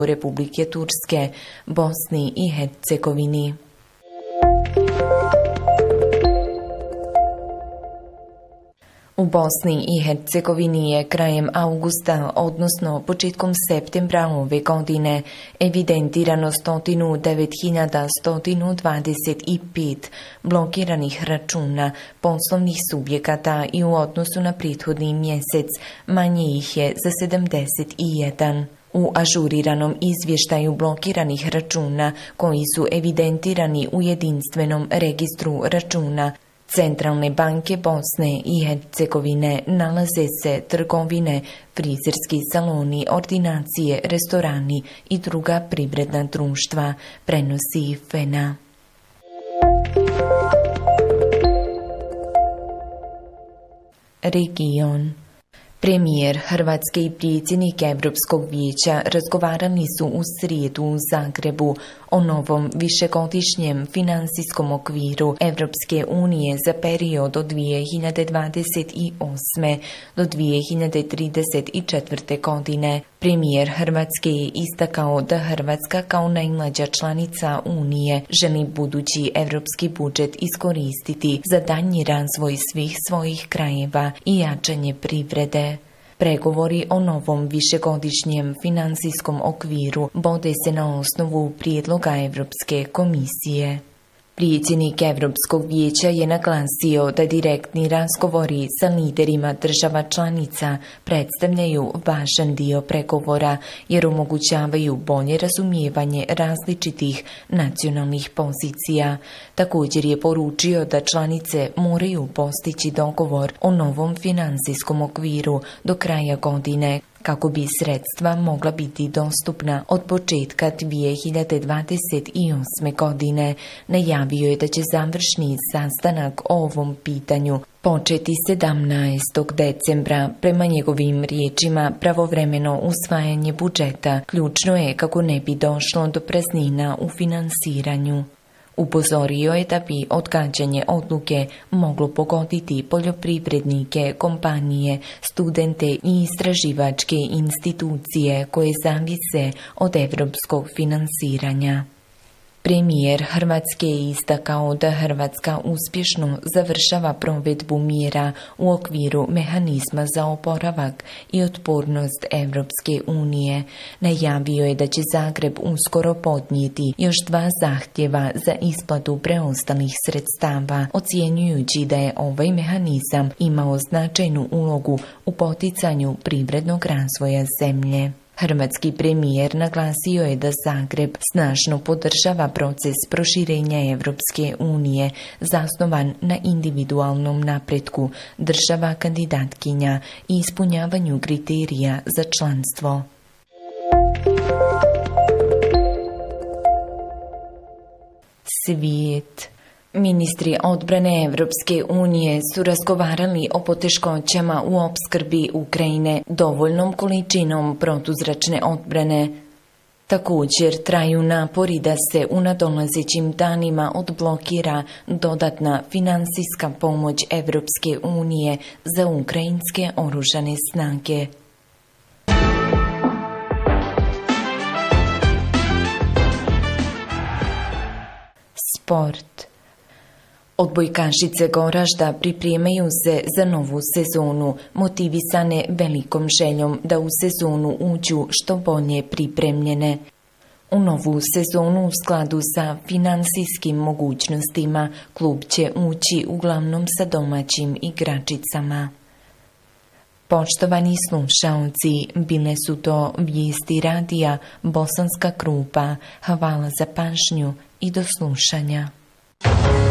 Republike Turske, Bosni i Hercegovini. U Bosni i Hercegovini je krajem augusta, odnosno početkom septembra ove godine, evidentirano 109.125 blokiranih računa poslovnih subjekata i u odnosu na prethodni mjesec manje ih je za 71. U ažuriranom izvještaju blokiranih računa koji su evidentirani u jedinstvenom registru računa Centralne banke Bosne i Hercegovine nalaze se trgovine, frizerski saloni, ordinacije, restorani i druga privredna društva, prenosi FENA. Region. Premijer Hrvatske i predsjednik Europskog vijeća razgovarali su u srijedu u Zagrebu o novom višegodišnjem financijskom okviru Europske unije za period od 2028. do 2034. godine. Premijer Hrvatske je istakao da Hrvatska kao najmlađa članica Unije želi budući europski budžet iskoristiti za daljnji razvoj svih svojih krajeva i jačanje privrede. Pregovori o novom višegodišnjem financijskom okviru vode se na osnovu prijedloga Europske komisije. Predsjednik Europskog vijeća je naglasio da direktni razgovori sa liderima država članica predstavljaju važan dio pregovora jer omogućavaju bolje razumijevanje različitih nacionalnih pozicija. Također je poručio da članice moraju postići dogovor o novom financijskom okviru do kraja godine kako bi sredstva mogla biti dostupna od početka 2028. godine. Najavio je da će završni sastanak o ovom pitanju početi 17. decembra. Prema njegovim riječima, pravovremeno usvajanje budžeta ključno je kako ne bi došlo do praznina u finansiranju. Upozorio je da bi odgađanje odluke moglo pogoditi poljoprivrednike, kompanije, studente i istraživačke institucije koje zavise od europskog finansiranja. Premijer Hrvatske je istakao da Hrvatska uspješno završava provedbu mjera u okviru mehanizma za oporavak i otpornost Europske unije. Najavio je da će Zagreb uskoro podnijeti još 2 zahtjeva za isplatu preostalih sredstava, ocjenjujući da je ovaj mehanizam imao značajnu ulogu u poticanju privrednog razvoja zemlje. Hrvatski premijer naglasio je da Zagreb snažno podržava proces proširenja Europske unije zasnovan na individualnom napretku država kandidatkinja i ispunjavanju kriterija za članstvo. Svijet. Ministri odbrane Europske unije su razgovarali o poteškoćama u opskrbi Ukrajine dovoljnom količinom protuzračne odbrane. Također traju napori da se u nadolazećim danima odblokira dodatna financijska pomoć Europske unije za ukrajinske oružane snage. Sport. Odbojkašice Goražda pripremaju se za novu sezonu, motivisane velikom željom da u sezonu uđu što bolje pripremljene. U novu sezonu u skladu sa finansijskim mogućnostima klub će ući uglavnom sa domaćim igračicama. Poštovani slušaoci, bile su to vijesti radija Bosanska Krupa. Hvala za pažnju i do slušanja.